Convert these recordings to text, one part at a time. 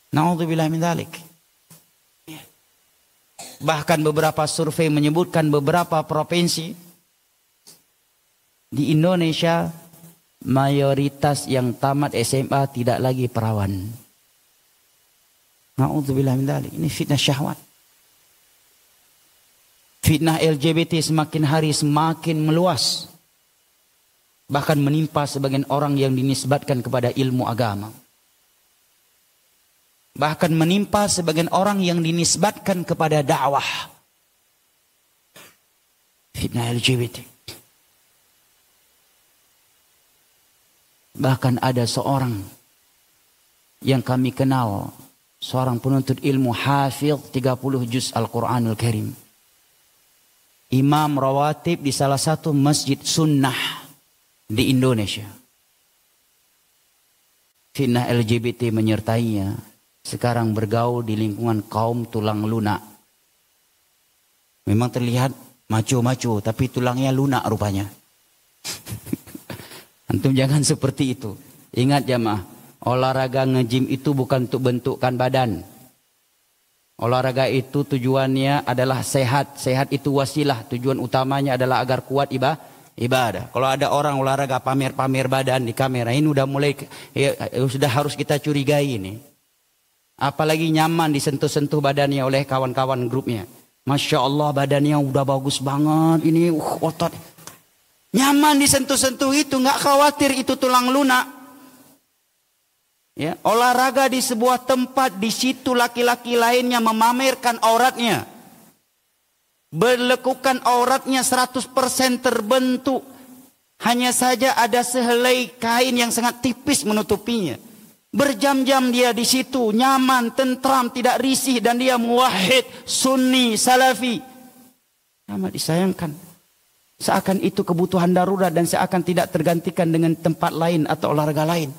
Na'udzubillah min dzalik. Bahkan beberapa survei menyebutkan beberapa provinsi di Indonesia mayoritas yang tamat SMA tidak lagi perawan. Na'udzubillah min dzalik. Ini fitnah syahwat. Fitnah LGBT semakin hari semakin meluas. Bahkan menimpa sebagian orang yang dinisbatkan kepada ilmu agama. Bahkan menimpa sebagian orang yang dinisbatkan kepada dakwah. Fitnah LGBT. Bahkan ada seorang yang kami kenal, seorang penuntut ilmu hafidh 30 juz Al-Quranul Karim. Imam rawatib di salah satu masjid sunnah di Indonesia. Fitnah LGBT menyertainya. Sekarang bergaul di lingkungan kaum tulang lunak. Memang terlihat maco-maco, tapi tulangnya lunak rupanya. Antum jangan seperti itu. Ingat jamaah, olahraga nge-gym itu bukan untuk bentukkan badan. Olahraga itu tujuannya adalah sehat. Sehat itu wasilah. Tujuan utamanya adalah agar kuat ibadah. Kalau ada orang olahraga pamer-pamer badan di kamera, ini udah mulai sudah harus kita curigai ini. Apalagi nyaman disentuh-sentuh badannya oleh kawan-kawan grupnya. Masya Allah badannya udah bagus banget. Ini otot. Nyaman disentuh-sentuh itu. Nggak khawatir itu tulang lunak. Ya, olahraga di sebuah tempat. Di situ laki-laki lainnya memamerkan auratnya. Berlekukan auratnya 100% terbentuk. Hanya saja ada sehelai kain yang sangat tipis menutupinya. Berjam-jam dia di situ, nyaman, tentram, tidak risih, dan dia muwahhid, sunni, salafi. Amat disayangkan. Seakan itu kebutuhan darurat dan seakan tidak tergantikan dengan tempat lain atau olahraga lain.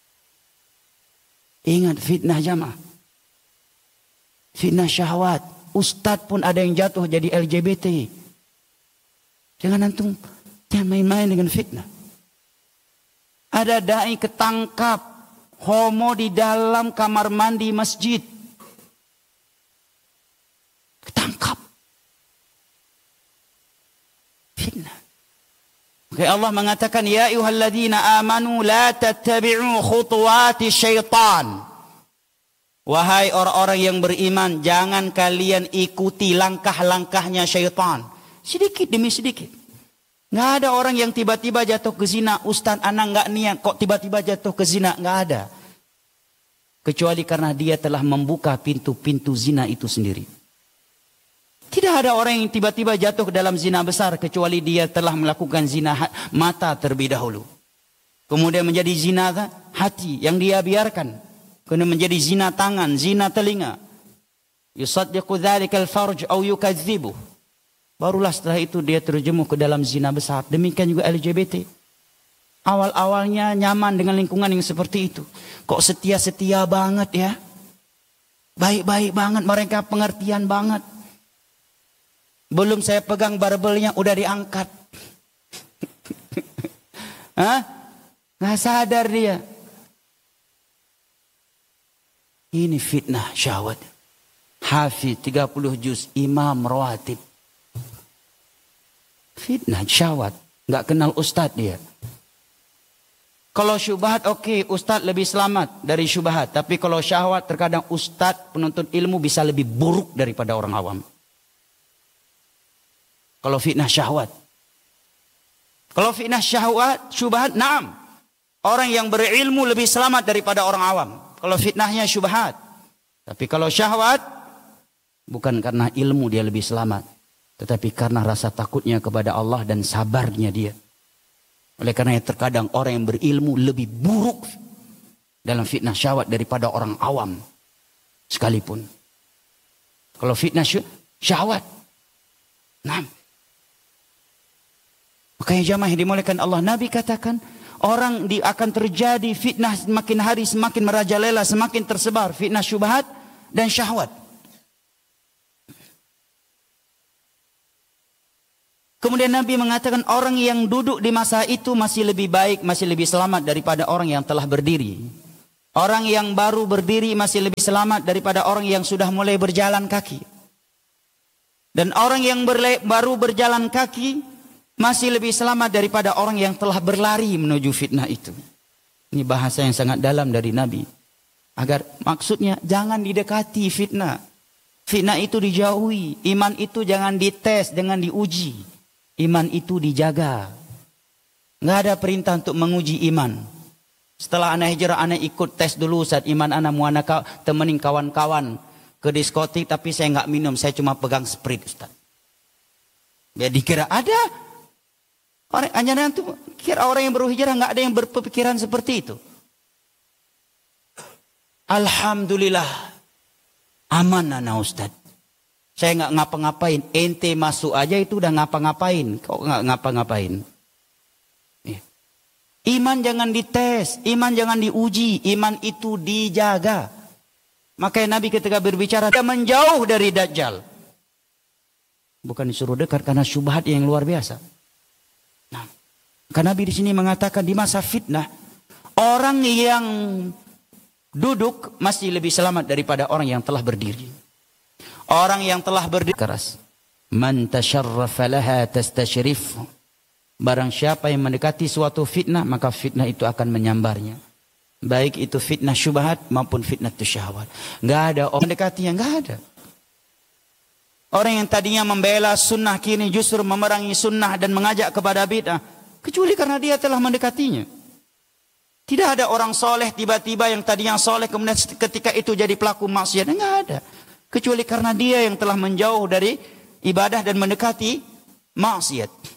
Ingat fitnah jamaah. Fitnah syahwat. Ustadz pun ada yang jatuh jadi LGBT. Jangan antum main-main dengan fitnah. Ada dai ketangkap homo di dalam kamar mandi masjid. Ketangkap. Fitnah. Oke, Allah mengatakan, ya ayyuhalladzina amanu la tattabi'u khutuwati syaitan. Wahai orang-orang yang beriman, jangan kalian ikuti langkah-langkahnya syaitan. Sedikit demi sedikit. Nggak ada orang yang tiba-tiba jatuh ke zina. Ustaz, anak nggak niat kok tiba-tiba jatuh ke zina. Nggak ada. Kecuali karena dia telah membuka pintu-pintu zina itu sendiri. Tidak ada orang yang tiba-tiba jatuh ke dalam zina besar. Kecuali dia telah melakukan zina mata terlebih dahulu. Kemudian menjadi zina hati yang dia biarkan. Kemudian menjadi zina tangan, zina telinga. Yusaddiqu dhalikal farj au yukadzibuh. Barulah setelah itu dia terjemuh ke dalam zina besar. Demikian juga LGBT. Awal-awalnya nyaman dengan lingkungan yang seperti itu. Kok setia-setia banget ya. Baik-baik banget. Mereka pengertian banget. Belum saya pegang barbelnya udah diangkat. Hah? Nggak sadar dia. Ini fitnah syahwat. Hafidh 30 juz. Imam rawatib. Fitnah syahwat. Nggak kenal ustadz dia. Kalau syubhat oke, ustadz lebih selamat dari syubhat. Tapi kalau syahwat terkadang ustadz penuntut ilmu bisa lebih buruk daripada orang awam. Kalau fitnah syahwat. Kalau fitnah syahwat, syubhat, naam. Orang yang berilmu lebih selamat daripada orang awam. Kalau fitnahnya syubhat. Tapi kalau syahwat, bukan karena ilmu dia lebih selamat. Tetapi karena rasa takutnya kepada Allah dan sabarnya dia. Oleh karena terkadang orang yang berilmu lebih buruk dalam fitnah syahwat daripada orang awam sekalipun. Kalau fitnah syahwat. Nah. Makanya jamaah yang dimuliakan Allah, Nabi katakan orang akan terjadi fitnah semakin hari semakin merajalela, semakin tersebar fitnah syubhat dan syahwat. Kemudian Nabi mengatakan orang yang duduk di masa itu masih lebih baik, masih lebih selamat daripada orang yang telah berdiri. Orang yang baru berdiri masih lebih selamat daripada orang yang sudah mulai berjalan kaki. Dan orang yang baru berjalan kaki masih lebih selamat daripada orang yang telah berlari menuju fitnah itu. Ini bahasa yang sangat dalam dari Nabi. Agar maksudnya jangan didekati fitnah. Fitnah itu dijauhi. Iman itu jangan dites, jangan diuji. Iman itu dijaga. Nggak ada perintah untuk menguji iman. Setelah anak hijrah, anak ikut tes dulu saat iman anak mau anak temenin kawan-kawan ke diskotik, tapi saya nggak minum, saya cuma pegang Sprite, Ustaz. Ya dikira ada orang hanya itu kira orang yang baru hijrah, nggak ada yang berpikiran seperti itu. Alhamdulillah aman anak Ustaz. Saya nggak ngapa-ngapain, ente masuk aja itu udah ngapa-ngapain, kok nggak ngapa-ngapain. Iman jangan dites, iman jangan diuji, iman itu dijaga. Makanya Nabi ketika berbicara, dia menjauh dari Dajjal. Bukan disuruh dekat karena syubhat yang luar biasa. Nah, karena Nabi di sini mengatakan di masa fitnah, orang yang duduk masih lebih selamat daripada orang yang telah berdiri. Orang yang telah berdiri keras. Man tasharrafa laha tastashrif. Barang siapa yang mendekati suatu fitnah, maka fitnah itu akan menyambarnya. Baik itu fitnah syubhat maupun fitnah syahwat. Enggak ada orang mendekatinya, enggak ada. Orang yang tadinya membela sunnah kini justru memerangi sunnah dan mengajak kepada bid'ah, kecuali karena dia telah mendekatinya. Tidak ada orang soleh tiba-tiba yang tadinya soleh kemudian ketika itu jadi pelaku maksiat, enggak ada. Kecuali karena dia yang telah menjauh dari ibadah dan mendekati maksiat.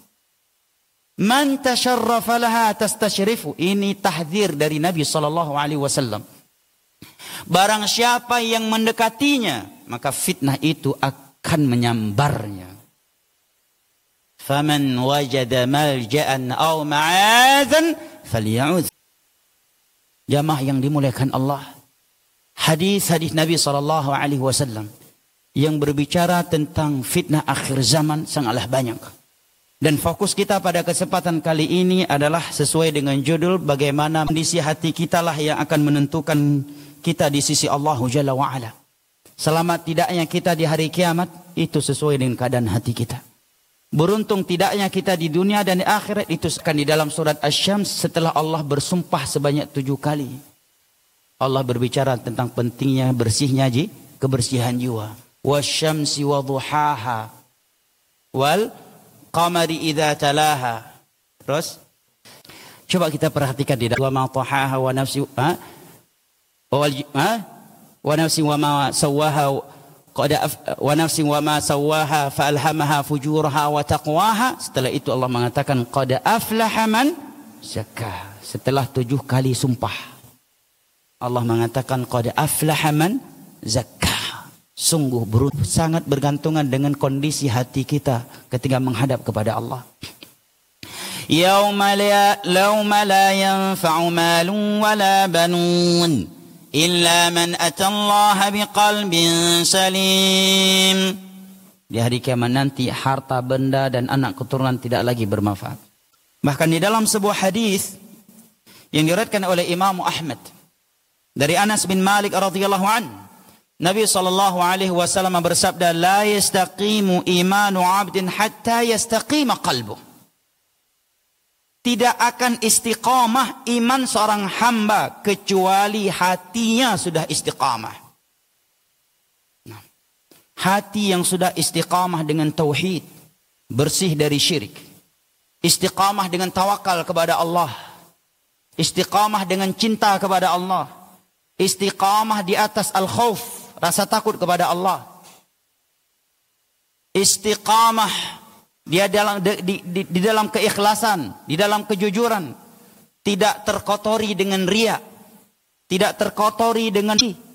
Man tasharrafa laha tastashrifu. Ini tahdzir dari Nabi SAW. Barang siapa yang mendekatinya, maka fitnah itu akan menyambarnya. Faman wajada malja'an aw ma'adzan falya'udz. Jamaah yang dimuliakan Allah. Hadis-hadis Nabi SAW yang berbicara tentang fitnah akhir zaman sangatlah banyak. Dan fokus kita pada kesempatan kali ini adalah sesuai dengan judul bagaimana kondisi hati kita lah yang akan menentukan kita di sisi Allah Jalla wa'ala. Selamat tidaknya kita di hari kiamat itu sesuai dengan keadaan hati kita. Beruntung tidaknya kita di dunia dan di akhirat itu akan di dalam surat Asy-Syams setelah Allah bersumpah sebanyak 7 kali. Allah berbicara tentang pentingnya bersihnya kebersihan jiwa. Wasyamsi wadhuhaha wal qamari idza talaha. Terus coba kita perhatikan di dalam wa ma tahaha wa nafsi wa nafsi wa ma sawaha wa nafsi wa ma sawaha fa alhamaha fujuraha wa taqwaha. Setelah itu Allah mengatakan qad aflaha man zakka. Setelah 7 kali sumpah Allah mengatakan qad aflaha man zakka. Sungguh sangat bergantungan dengan kondisi hati kita ketika menghadap kepada Allah. Yauma la yanfa'u malun wala banun illa man atallaha biqalbin salim. Di hari kiamat nanti harta, benda dan anak keturunan tidak lagi bermanfaat. Bahkan di dalam sebuah hadis yang diriwayatkan oleh Imam Ahmad dari Anas bin Malik radhiyallahu anhu, Nabi SAW bersabda, la yastaqimu imanu abdin hatta yastaqima qalbuh. Tidak akan istiqamah iman seorang hamba kecuali hatinya sudah istiqamah. Nah, hati yang sudah istiqamah dengan tauhid, bersih dari syirik, istiqamah dengan tawakal kepada Allah, istiqamah dengan cinta kepada Allah, istiqamah di atas al-khauf, rasa takut kepada Allah, istiqamah dia di dalam keikhlasan, di dalam kejujuran, tidak terkotori dengan riya, tidak terkotori dengan.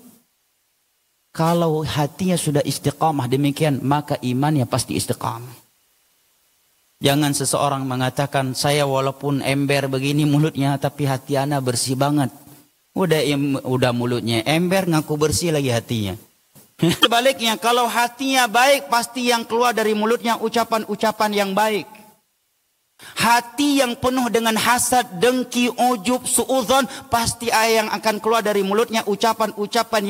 Kalau hatinya sudah istiqamah demikian, maka imannya pasti istiqamah. Jangan seseorang mengatakan, saya walaupun ember begini mulutnya, tapi hati ana bersih banget. Udah mulutnya ember, ngaku bersih lagi hatinya. Sebaliknya, kalau hatinya baik, pasti yang keluar dari mulutnya ucapan-ucapan yang baik. Hati yang penuh dengan hasad, dengki, ujub, suudzon, pasti yang akan keluar dari mulutnya ucapan-ucapan